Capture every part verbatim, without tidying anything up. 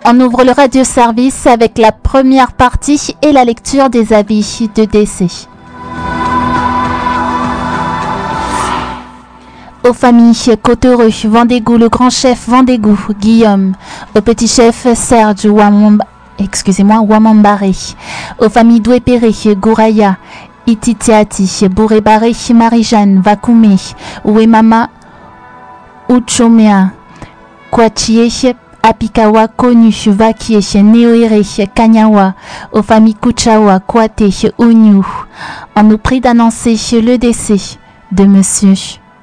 On ouvre le radio-service avec la première partie et la lecture des avis de décès. Aux familles Cautereux, Vendégou, le grand chef Vendégou, Guillaume. Au petit chef Serge Wamamba, excusez-moi, Wamambaré. Aux familles Doué-Péré, Gouraya, Ititiati, Bouré-Baré, Marie-Jeanne, Vakoumé, Ouemama, Uchomea, Kwachie, Apikawa, Konu, Vakie, Neoere, Kanyawa, aux familles Kuchawa, Kwate, Ouniou. On nous prie d'annoncer le décès de monsieur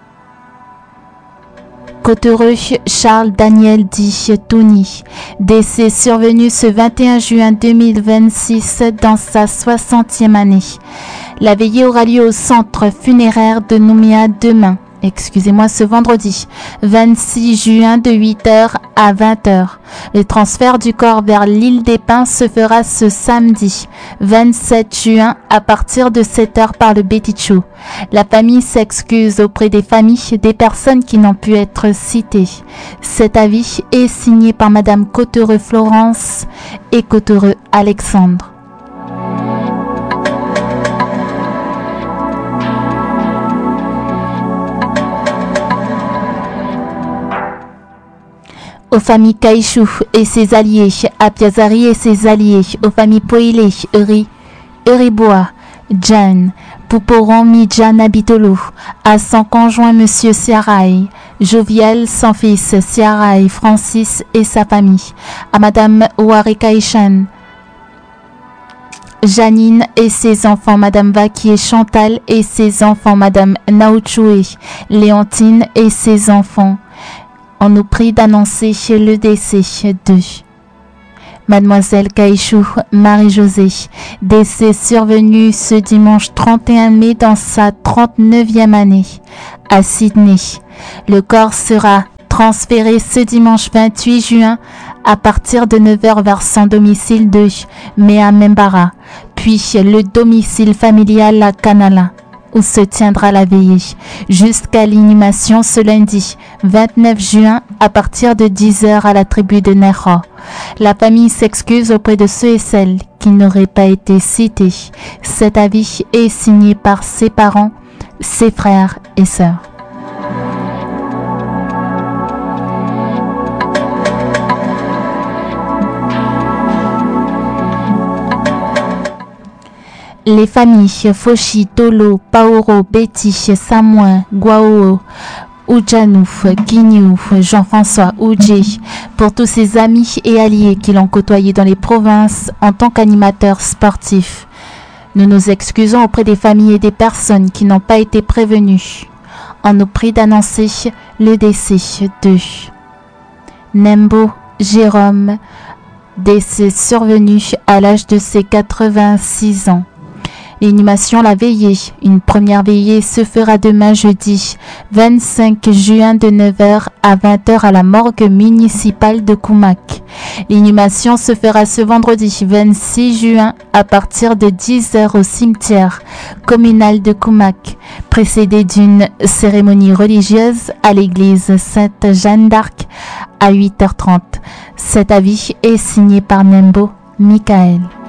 Cautereux Charles Daniel dit Tony, décès survenu ce vingt et un juin deux mille vingt-six dans sa soixantième année. La veillée aura lieu au centre funéraire de Nouméa demain, excusez-moi, ce vendredi vingt-six juin de huit heures à vingt heures. Le transfert du corps vers l'île des Pins se fera ce samedi vingt-sept juin à partir de sept heures par le Bétichou. La famille s'excuse auprès des familles des personnes qui n'ont pu être citées. Cet avis est signé par Madame Cautereux Florence et Cautereux Alexandre. Aux familles Kaïchou et ses alliés, Apiazari et ses alliés, aux familles Poilé, Uri, Uribois, Jan, Pouporon Midjan Abitolo, à son conjoint Monsieur Siaraï, Jovial, son fils Siaraï, Francis et sa famille, à Madame Ouarekaïchan, Janine et ses enfants, Madame Vaki et Chantal et ses enfants, Madame Naouchoué, Léontine et ses enfants. On nous prie d'annoncer le décès de Mademoiselle Caïchou Marie-Josée, décès survenu ce dimanche trente et un mai dans sa trente-neuvième année à Sydney. Le corps sera transféré ce dimanche vingt-huit juin à partir de neuf heures vers son domicile de Mea Membara, puis le domicile familial à Kanala, où se tiendra la veillée, jusqu'à l'inhumation ce lundi vingt-neuf juin à partir de dix heures à la tribu de Nero. La famille s'excuse auprès de ceux et celles qui n'auraient pas été cités. Cet avis est signé par ses parents, ses frères et sœurs. Les familles Foshi, Tolo, Paoro, Betty, Samoin, Guao, Oujanouf, Guignouf, Jean-François, Oudjé, pour tous ses amis et alliés qui l'ont côtoyé dans les provinces en tant qu'animateur sportif. Nous nous excusons auprès des familles et des personnes qui n'ont pas été prévenues. On nous prie d'annoncer le décès de Nembo Jérôme, décès survenu à l'âge de ses quatre-vingt-six ans. L'inhumation, la veillée. Une première veillée se fera demain jeudi vingt-cinq juin de neuf heures à vingt heures à la morgue municipale de Koumak. L'inhumation se fera ce vendredi vingt-six juin à partir de dix heures au cimetière communal de Koumak, précédée d'une cérémonie religieuse à l'église Sainte-Jeanne d'Arc à huit heures trente. Cet avis est signé par Nembo Michael.